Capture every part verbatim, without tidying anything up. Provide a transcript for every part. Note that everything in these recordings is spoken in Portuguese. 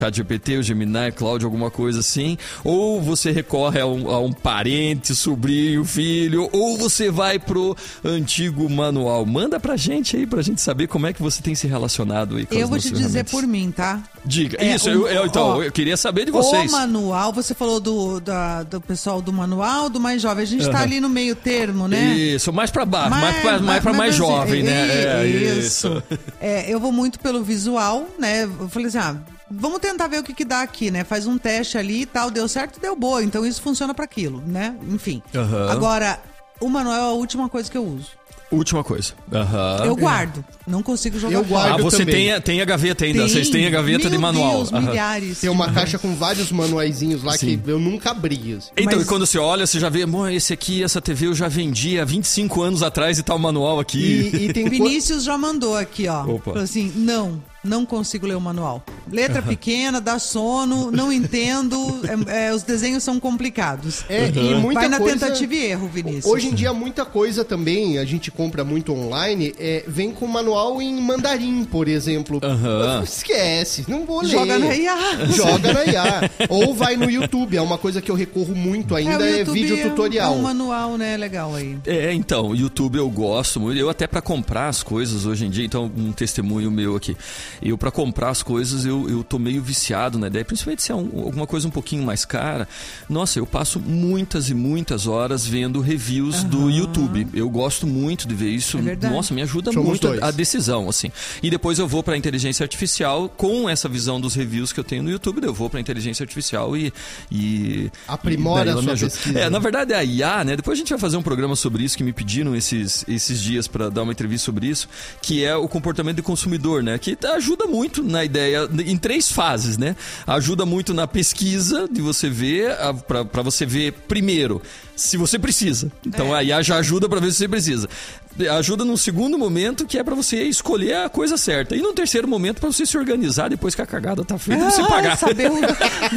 ChatGPT, o Gemini, Cloud, alguma coisa assim, ou você recorre a um, a um parente, sobrinho, filho, ou você vai pro antigo manual. Manda pra gente aí, pra gente saber como é que você tem se relacionado aí com Eu as vou te dizer por mim, tá? Diga. É, Isso, um, eu, eu, então, ó, eu queria saber de vocês. O manual, você falou do, da, do pessoal do manual, do mais jovem. A gente Uhum. tá ali no meio termo, né? Isso, mais pra baixo, mais, mais, mais, mais, mais pra mais assim, jovem, né? É, isso. isso. É, eu vou muito pelo visual, né? Eu falei assim, ah, vamos tentar ver o que que dá aqui, né? Faz um teste ali e tal, deu certo, deu boa. Então isso funciona pra aquilo, né? Enfim. Uhum. Agora, o manual é a última coisa que eu uso. Última coisa. Uhum. Eu guardo. Não consigo jogar Eu fora. guardo Ah, você também. tem a, tem a gaveta ainda. Tem. Vocês têm a gaveta Meu de manual. Deus, Uhum. milhares. Tem uma caixa com vários manuaizinhos lá Sim. que eu nunca abri. Assim. Então, Mas- e quando você olha, você já vê, bom, esse aqui, essa T V eu já vendi há vinte e cinco anos atrás e tá o manual aqui. E, e tem co- Vinícius já mandou aqui, ó. Opa. Falou assim, não, não consigo ler o manual. Letra pequena, dá sono, não entendo, é, é, os desenhos são complicados. É, e muita Vai na coisa... tentativa e erro, Vinícius. Hoje em dia, muita coisa também, a gente compra muito online, é, vem com manual em mandarim, por exemplo. Aham. Esquece, não vou ler. Joga na I A. Joga na I A. Ou vai no YouTube, é uma coisa que eu recorro muito ainda, o é, YouTube vídeo tutorial. É um manual, né, legal aí. É, então, YouTube eu gosto muito. Eu até pra comprar as coisas hoje em dia, então um testemunho meu aqui. Eu pra comprar as coisas, eu, eu tô meio viciado na ideia, principalmente se é um, alguma coisa um pouquinho mais cara. Nossa, eu passo muitas e muitas horas vendo reviews do YouTube. Eu gosto muito de ver isso. É verdade. Nossa, me ajuda Somos muito dois. a, a decisão, assim. E depois eu vou pra inteligência artificial com essa visão dos reviews que eu tenho no YouTube, daí eu vou pra inteligência artificial e... e Aprimora e daí a ela me sua ajuda. pesquisa. É, na verdade é a I A, né? Depois a gente vai fazer um programa sobre isso, que me pediram esses, esses dias pra dar uma entrevista sobre isso, que é o comportamento do consumidor, né? Que ajuda muito na ideia, em três fases, né? Ajuda muito na pesquisa, de você ver, a- pra pra você ver primeiro se você precisa. Então a I A já ajuda pra ver se você precisa. Ajuda num segundo momento, que é pra você escolher a coisa certa. E num terceiro momento, pra você se organizar depois que a cagada tá feita, você Ah, pagar. saber o, né?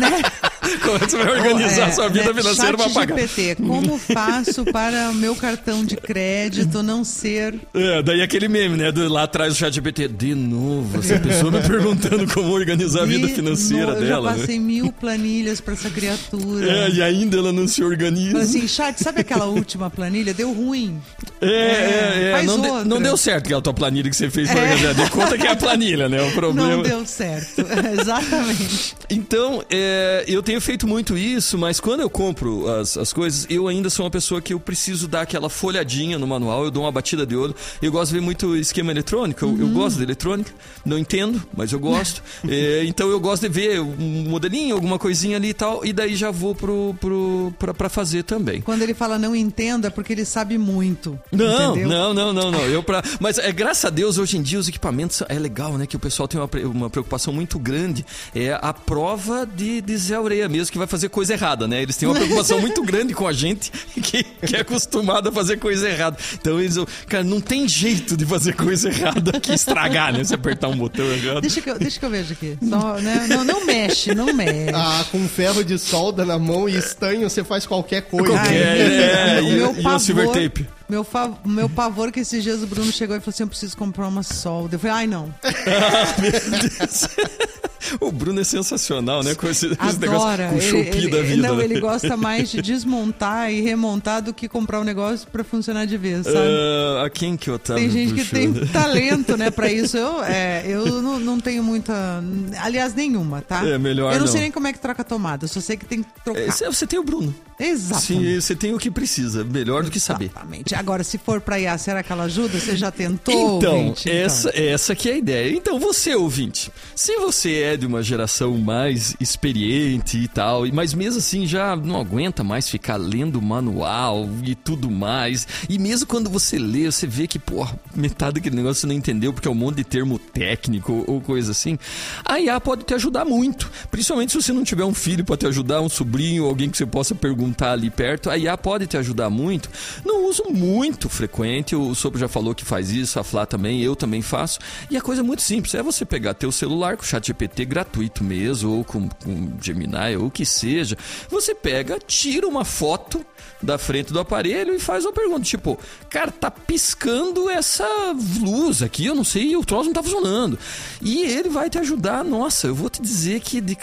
Como você vai organizar É, a sua vida né, financeira pra pagar. ChatGPT, como faço para o meu cartão de crédito não ser... É, daí aquele meme, né? Do, lá atrás do ChatGPT. De novo, essa pessoa me perguntando como organizar a vida de financeira no- dela. Eu já né? passei mil planilhas para essa criatura. É, e ainda ela não se organiza. Falei assim, chat, sabe aquela última planilha? Deu ruim. É, é, é. faz Não, de- outra. não deu certo aquela tua planilha que você fez pra organizar. Dê conta que é a planilha, né? O problema. Não deu certo. Exatamente. Então, é, eu tenho feito muito isso, mas quando eu compro as, as coisas, eu ainda sou uma pessoa que eu preciso dar aquela folhadinha no manual, eu dou uma batida de olho. Eu gosto de ver muito esquema eletrônico, eu, Uhum. eu gosto de eletrônica, não entendo, mas eu gosto. É, então eu gosto de ver um modelinho, alguma coisinha ali e tal, e daí já vou pro, pro, pra, pra fazer também. Quando ele fala não entenda, é porque ele sabe muito. Não, entendeu? não, não, não, não. Eu pra... Mas é graças a Deus, hoje em dia, os equipamentos é legal, né? Que o pessoal tem uma, pre- uma preocupação muito grande. É a prova de, de Zé Ureia mesmo, que vai fazer coisa errada, né? Eles têm uma preocupação muito grande com a gente que, que é acostumado a fazer coisa errada. Então eles. Cara, não tem jeito de fazer coisa errada que estragar, né? Se apertar um botão errado. Deixa que eu, deixa que eu veja aqui. Só, né? não, não mexe, não mexe. Ah, com ferro de solda na mão e estanho, você faz qualquer coisa. Qualquer, Ai, é, o e- meu e o silver pavor- tape. Meu, fa... meu pavor que esses dias o Bruno chegou e falou assim, eu preciso comprar uma solda. Eu falei, ai não. Ah, meu Deus. O Bruno é sensacional, né? Com esse, esse negócio Adora. com o Ele- Shopee ele- da vida. Não, né? ele gosta mais de desmontar e remontar do que comprar um negócio pra funcionar de vez, sabe? Ah, a quem que eu tava Tem gente que puxando? tem talento, né, pra isso. Eu, é, eu não, não tenho muita... Aliás, nenhuma, tá? É, melhor Eu não, não. sei nem como é que troca a tomada. Eu só sei que tem que trocar. É, Você você tem o Bruno. Exatamente. Sim, você tem o que precisa. Melhor do que saber. Exatamente. Agora, se for pra I A, será que ela ajuda? Você já tentou, Então, ouvinte? essa, essa que é a ideia. Então, você, ouvinte, se você é de uma geração mais experiente e tal, mas mesmo assim já não aguenta mais ficar lendo manual e tudo mais, e mesmo quando você lê, você vê que, pô, metade daquele negócio você não entendeu porque é um monte de termo técnico ou coisa assim, a I A pode te ajudar muito, Principalmente se você não tiver um filho para te ajudar, um sobrinho, alguém que você possa perguntar ali perto, a I A pode te ajudar muito. Não uso muito frequente, o Sopro já falou que faz isso, a Flá também, eu também faço. E a coisa é muito simples, é você pegar teu celular com o ChatGPT gratuito mesmo, ou com, com Gemini, ou o que seja. Você pega, tira uma foto da frente do aparelho e faz uma pergunta, tipo, cara, tá piscando essa luz aqui, eu não sei, o troço não tá funcionando. E ele vai te ajudar. Nossa, eu vou te dizer que de